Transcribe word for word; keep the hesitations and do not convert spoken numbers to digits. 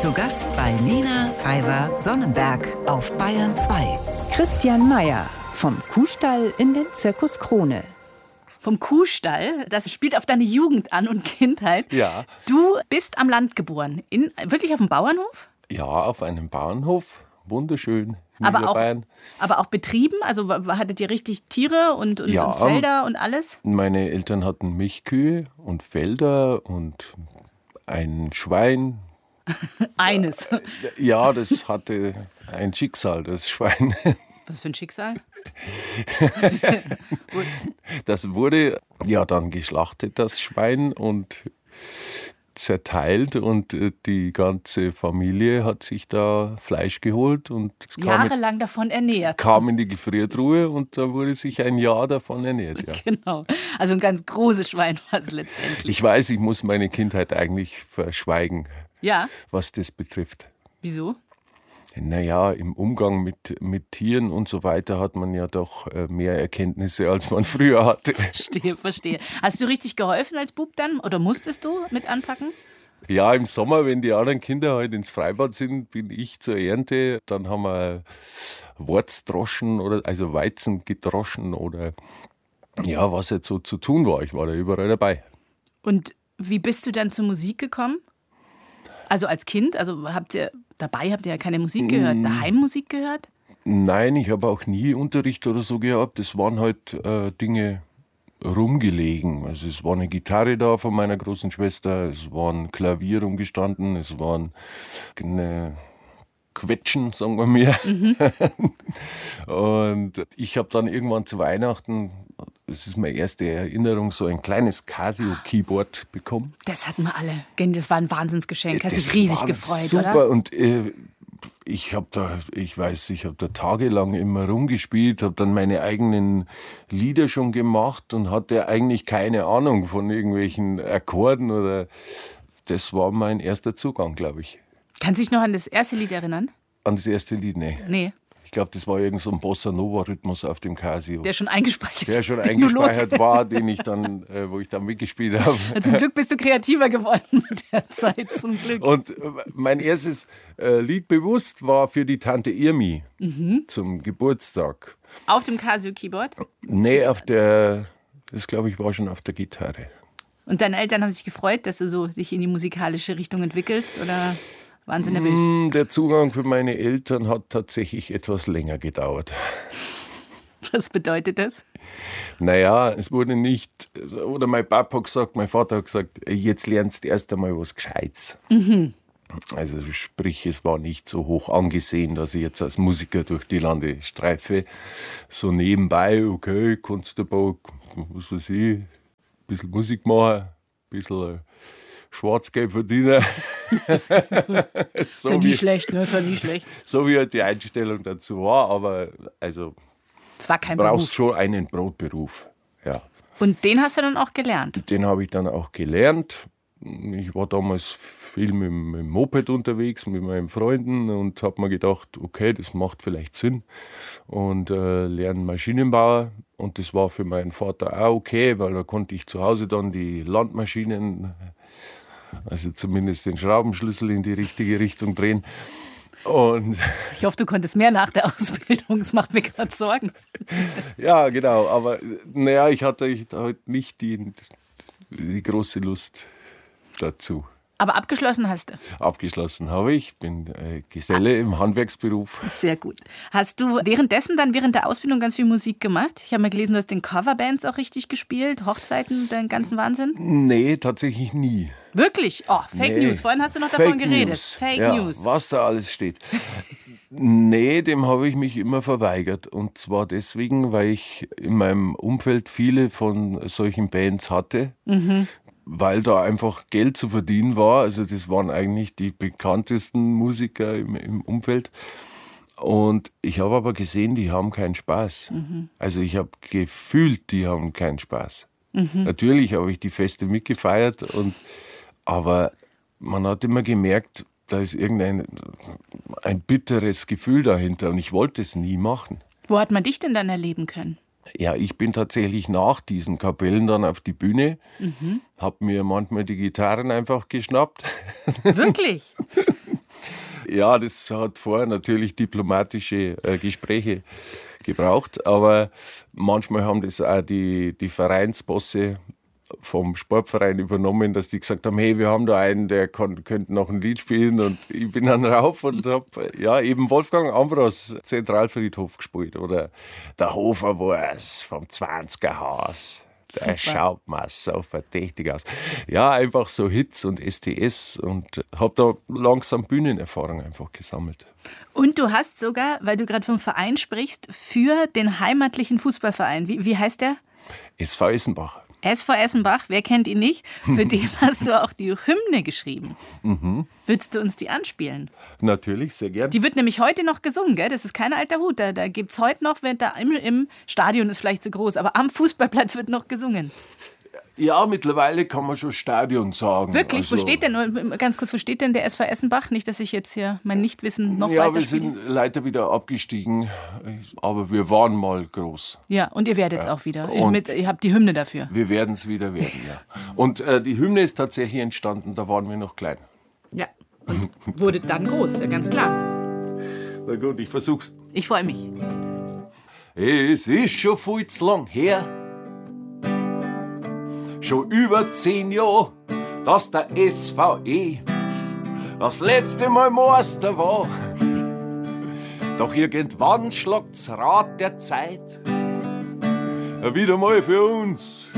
Zu Gast bei Nina Pfeiffer-Sonnenberg auf Bayern zwei. Christian Meyer vom Kuhstall in den Zirkus Krone. Vom Kuhstall, das spielt auf deine Jugend an und Kindheit. Ja. Du bist am Land geboren, in, wirklich auf dem Bauernhof? Ja, auf einem Bauernhof, wunderschön. Aber auch, aber auch betrieben? Also hattet ihr richtig Tiere und, und, ja, und Felder und alles? Meine Eltern hatten Milchkühe und Felder und ein Schwein. Eines. Ja, das hatte ein Schicksal, das Schwein. Was für ein Schicksal? Das wurde ja dann geschlachtet, das Schwein, und zerteilt, und die ganze Familie hat sich da Fleisch geholt und es kam jahrelang davon ernährt. Kam in die Gefriertruhe und da wurde sich ein Jahr davon ernährt. Ja. Genau, also ein ganz großes Schwein war es letztendlich. Ich weiß, ich muss meine Kindheit eigentlich verschweigen, ja. was das betrifft. Wieso? Naja, im Umgang mit, mit Tieren und so weiter hat man ja doch mehr Erkenntnisse, als man früher hatte. Verstehe, verstehe. Hast du richtig geholfen als Bub dann oder musstest du mit anpacken? Ja, im Sommer, wenn die anderen Kinder halt ins Freibad sind, bin ich zur Ernte. Dann haben wir Wurzdroschen, oder also Weizen gedroschen oder ja, was jetzt so zu tun war. Ich war da überall dabei. Und wie bist du dann zur Musik gekommen? Also als Kind, also habt ihr dabei habt ihr ja keine Musik gehört, daheim Musik gehört? Nein, ich habe auch nie Unterricht oder so gehabt. Es waren halt äh, Dinge rumgelegen. Also es war eine Gitarre da von meiner großen Schwester, es war ein Klavier rumgestanden, es waren eine Quetschen, sagen wir mir. Mhm. Und ich habe dann irgendwann zu Weihnachten, das ist meine erste Erinnerung, so ein kleines Casio-Keyboard bekommen. Das hatten wir alle. Das war ein Wahnsinnsgeschenk. Hast dich das riesig gefreut, super. Oder? Und äh, ich habe da, ich weiß, ich habe da tagelang immer rumgespielt, habe dann meine eigenen Lieder schon gemacht und hatte eigentlich keine Ahnung von irgendwelchen Akkorden oder. Das war mein erster Zugang, glaube ich. Kannst du dich noch an das erste Lied erinnern? An das erste Lied, nee. Nee. Ich glaube, das war irgend so ein Bossa-Nova-Rhythmus auf dem Casio. Der schon eingespeichert Der schon eingespeichert war, den ich dann, äh, wo ich dann mitgespielt habe. Zum Glück bist du kreativer geworden mit der Zeit, zum Glück. Und äh, mein erstes äh, Lied bewusst war für die Tante Irmi mhm. zum Geburtstag. Auf dem Casio-Keyboard? Nee, auf der, das glaube ich war schon auf der Gitarre. Und deine Eltern haben sich gefreut, dass du so dich in die musikalische Richtung entwickelst, oder waren sie nervös? Der Zugang für meine Eltern hat tatsächlich etwas länger gedauert. Was bedeutet das? Naja, es wurde nicht, oder mein Papa hat gesagt, mein Vater hat gesagt, jetzt lernst du erst einmal was Gescheites. Mhm. Also sprich, es war nicht so hoch angesehen, dass ich jetzt als Musiker durch die Lande streife. So nebenbei, okay, kannst du aber, was weiß ich, ein bisschen Musik machen, ein bisschen Schwarzgeld verdienen. so ist ja nie schlecht, ne? Ist ja nie schlecht. So wie halt die Einstellung dazu war, aber also es war kein du brauchst Beruf. schon einen Brotberuf. Ja. Und den hast du dann auch gelernt? Den habe ich dann auch gelernt. Ich war damals viel mit dem, mit dem Moped unterwegs, mit meinen Freunden, und habe mir gedacht, okay, das macht vielleicht Sinn, und äh, lerne Maschinenbauer. Und das war für meinen Vater auch okay, weil da konnte ich zu Hause dann die Landmaschinen, also zumindest den Schraubenschlüssel in die richtige Richtung drehen. Und ich hoffe, du konntest mehr nach der Ausbildung, das macht mir gerade Sorgen. Ja, genau, aber naja, ich hatte halt nicht die, die große Lust dazu. Aber abgeschlossen hast du? Abgeschlossen habe ich, bin äh, Geselle im Handwerksberuf. Sehr gut. Hast du währenddessen dann während der Ausbildung ganz viel Musik gemacht? Ich habe mal gelesen, du hast in Coverbands auch richtig gespielt, Hochzeiten, den ganzen Wahnsinn? Nee, tatsächlich nie. Wirklich? Oh, Fake nee. News. Vorhin hast du noch davon Fake geredet. News. Fake ja, News. Was da alles steht. Nee, dem habe ich mich immer verweigert. Und zwar deswegen, weil ich in meinem Umfeld viele von solchen Bands hatte. Mhm. Weil da einfach Geld zu verdienen war. Also das waren eigentlich die bekanntesten Musiker im, im Umfeld. Und ich habe aber gesehen, die haben keinen Spaß. Mhm. Also ich habe gefühlt, die haben keinen Spaß. Mhm. Natürlich habe ich die Feste mitgefeiert, und, aber man hat immer gemerkt, da ist irgendein ein bitteres Gefühl dahinter, und ich wollte es nie machen. Wo hat man dich denn dann erleben können? Ja, ich bin tatsächlich nach diesen Kapellen dann auf die Bühne, mhm. habe mir manchmal die Gitarren einfach geschnappt. Wirklich? Ja, das hat vorher natürlich diplomatische äh, Gespräche gebraucht, aber manchmal haben das auch die, die Vereinsbosse vom Sportverein übernommen, dass die gesagt haben, hey, wir haben da einen, der kann, könnte noch ein Lied spielen, und ich bin dann rauf und habe ja eben Wolfgang Ambros Zentralfriedhof gespielt oder der Hoferwurst vom zwanziger Haus. Der schaut mal so verdächtig aus. Ja, einfach so Hits und S T S, und habe da langsam Bühnenerfahrung einfach gesammelt. Und du hast sogar, weil du gerade vom Verein sprichst, für den heimatlichen Fußballverein, wie, wie heißt der? S V Essenbach. S V Essenbach, wer kennt ihn nicht? Für den hast du auch die Hymne geschrieben. Mhm. Würdest du uns die anspielen? Natürlich, sehr gern. Die wird nämlich heute noch gesungen, gell? Das ist kein alter Hut. Da, da gibt es heute noch, wenn da im, im Stadion ist vielleicht zu groß, aber am Fußballplatz wird noch gesungen. Ja, mittlerweile kann man schon Stadion sagen. Wirklich? Also, wo steht denn, ganz kurz, wo steht denn der S V Essenbach? Nicht, dass ich jetzt hier mein Nichtwissen noch ja, weiter wir spiele. sind leider wieder abgestiegen, aber wir waren mal groß. Ja, und ihr werdet es auch wieder. Und Mit, ihr habt die Hymne dafür. Wir werden es wieder werden, ja. Und äh, die Hymne ist tatsächlich entstanden, da waren wir noch klein. Ja, und wurde dann groß, ja, ganz klar. Na gut, ich versuch's. Ich freue mich. Es ist schon viel zu lang her, schon über zehn Jahre, dass der S V E das letzte Mal Meister war. Doch irgendwann schlagt's Rad der Zeit wieder mal für uns